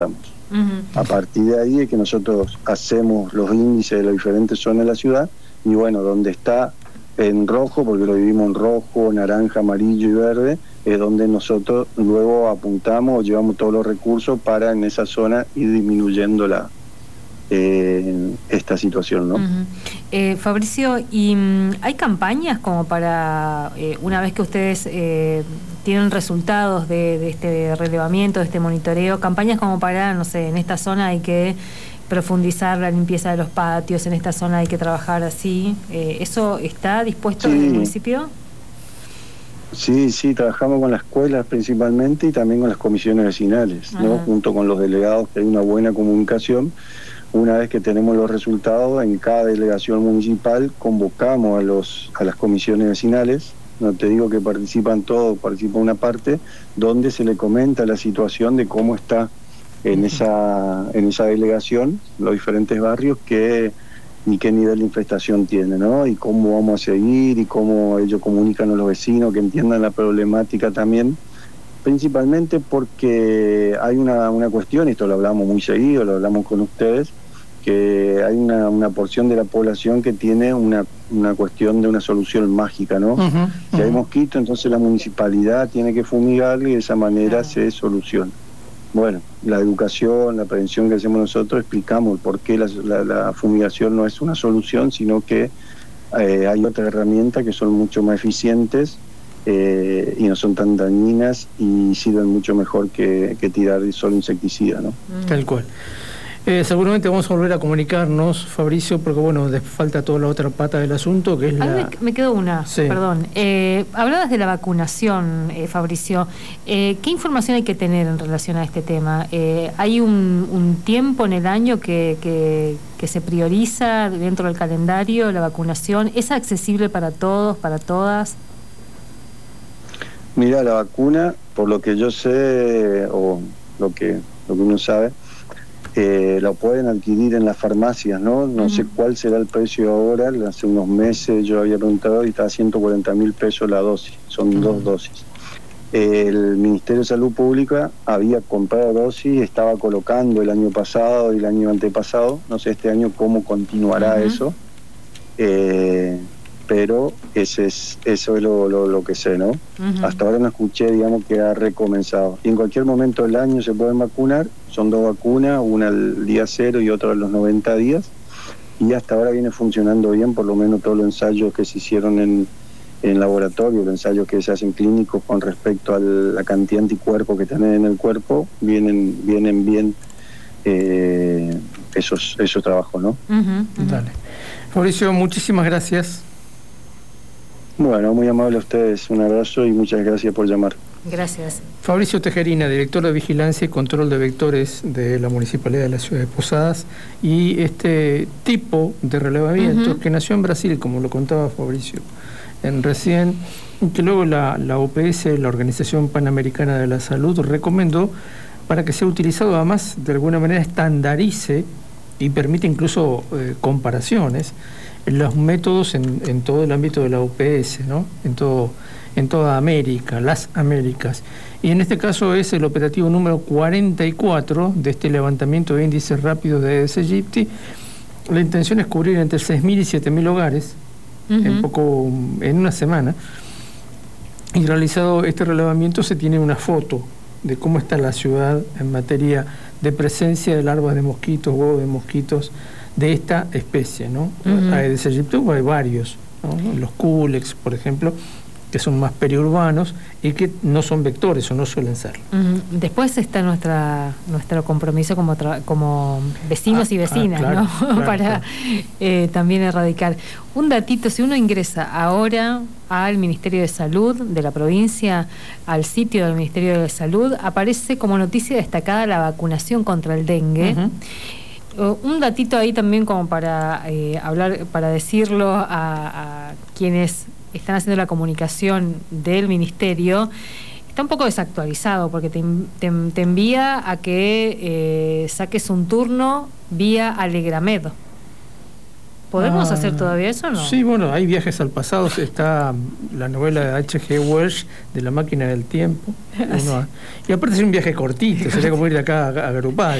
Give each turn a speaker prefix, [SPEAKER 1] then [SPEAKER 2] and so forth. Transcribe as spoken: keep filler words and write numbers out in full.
[SPEAKER 1] Uh-huh. A partir de ahí es que nosotros hacemos los índices de las diferentes zonas de la ciudad, y bueno, donde está en rojo, porque lo vivimos en rojo, naranja, amarillo y verde, es donde nosotros luego apuntamos, llevamos todos los recursos para en esa zona ir disminuyendo la eh, esta situación, ¿no?
[SPEAKER 2] Uh-huh. eh, Fabricio, ¿y um, hay campañas como para, eh, una vez que ustedes eh, tienen resultados de, de este relevamiento, de este monitoreo, campañas como para, no sé, en esta zona hay que profundizar la limpieza de los patios, en esta zona hay que trabajar así? Eh, ¿Eso está dispuesto
[SPEAKER 1] sí.
[SPEAKER 2] en el municipio?
[SPEAKER 1] Sí, sí, trabajamos con las escuelas principalmente y también con las comisiones vecinales, ¿no? Junto con los delegados, que hay una buena comunicación. Una vez que tenemos los resultados, en cada delegación municipal convocamos a los a las comisiones vecinales. No te digo que participan todos, participa una parte, donde se le comenta la situación de cómo está en esa en esa delegación, los diferentes barrios, que y qué nivel de infestación tiene, ¿no? Y cómo vamos a seguir, y cómo ellos comunican a los vecinos, que entiendan la problemática también, principalmente porque hay una, una cuestión, y esto lo hablamos muy seguido, lo hablamos con ustedes, que hay una, una porción de la población que tiene una, una cuestión de una solución mágica, ¿no? Uh-huh, uh-huh. Si hay mosquito, entonces la municipalidad tiene que fumigarle y de esa manera uh-huh. se soluciona. Bueno, la educación, la prevención que hacemos nosotros, explicamos por qué la, la, la fumigación no es una solución, sino que eh, hay otras herramientas que son mucho más eficientes eh, y no son tan dañinas y sirven mucho mejor que, que tirar solo insecticida, ¿no?
[SPEAKER 3] Mm. Tal cual. Eh, seguramente vamos a volver a comunicarnos, Fabricio, porque bueno, falta toda la otra pata del asunto, que es la...
[SPEAKER 2] Me, me quedó una,
[SPEAKER 3] sí.
[SPEAKER 2] perdón. Eh, hablabas de la vacunación, eh, Fabricio. Eh, ¿Qué información hay que tener en relación a este tema? Eh, ¿Hay un, un tiempo en el año que, que, que se prioriza dentro del calendario la vacunación? ¿Es accesible para todos, para todas?
[SPEAKER 1] Mira, la vacuna, por lo que yo sé, o lo que, lo que uno sabe, Eh, lo pueden adquirir en las farmacias, ¿no? No uh-huh. sé cuál será el precio ahora. Hace unos meses yo había preguntado y estaba a ciento cuarenta mil pesos la dosis, son uh-huh. dos dosis. Eh, el Ministerio de Salud Pública había comprado dosis, estaba colocando el año pasado y el año antepasado, no sé este año cómo continuará uh-huh. eso, eh, pero ese es, eso es lo, lo, lo que sé, ¿no? Uh-huh. Hasta ahora no escuché, digamos, que ha recomenzado. Y en cualquier momento del año se pueden vacunar. Son dos vacunas, una al día cero y otra a los noventa días, y hasta ahora viene funcionando bien, por lo menos todos los ensayos que se hicieron en, en laboratorio, los ensayos que se hacen clínicos con respecto a la cantidad de anticuerpos que tienen en el cuerpo, vienen vienen bien eh, esos, esos trabajos, ¿no?
[SPEAKER 3] Uh-huh, uh-huh. Dale. Fabricio, muchísimas gracias.
[SPEAKER 1] Bueno, muy amable a ustedes, un abrazo y muchas gracias por llamar.
[SPEAKER 2] Gracias.
[SPEAKER 3] Fabricio Tejerina, director de Vigilancia y Control de Vectores de la Municipalidad de la Ciudad de Posadas, y este tipo de relevamiento uh-huh. que nació en Brasil, como lo contaba Fabricio en recién, y que luego la, la O P S, la Organización Panamericana de la Salud, recomendó para que sea utilizado, además de alguna manera estandarice y permite incluso eh, comparaciones, los métodos en, en todo el ámbito de la O P S, ¿no? En todo, en toda América, las Américas. Y en este caso es el operativo número cuarenta y cuatro de este levantamiento de índices rápidos de Aedes aegypti. La intención es cubrir entre seis mil y siete mil hogares uh-huh. en poco, en una semana. Y realizado este relevamiento se tiene una foto de cómo está la ciudad en materia de presencia de larvas de mosquitos, huevos de mosquitos de esta especie, ¿no? Uh-huh. Aedes aegypti hay varios, ¿no? Los culex, por ejemplo, que son más periurbanos y que no son vectores o no suelen serlo.
[SPEAKER 2] Uh-huh. Después está nuestra nuestro compromiso como tra- como vecinos ah, y vecinas, ah, claro, ¿no? Claro, para claro. Eh, también erradicar. Un datito, si uno ingresa ahora al Ministerio de Salud de la provincia, al sitio del Ministerio de Salud, aparece como noticia destacada la vacunación contra el dengue. Uh-huh. Uh, un datito ahí también como para eh, hablar, para decirlo a, a quienes están haciendo la comunicación del ministerio, está un poco desactualizado porque te, te, te envía a que eh, saques un turno vía Alegramed. ¿Podemos
[SPEAKER 3] ah,
[SPEAKER 2] hacer todavía eso o no?
[SPEAKER 3] Sí, bueno, hay viajes al pasado. Está la novela de H G Wells de La máquina del tiempo. Uno, y aparte es un viaje cortito, sería como ir de acá a Garupá.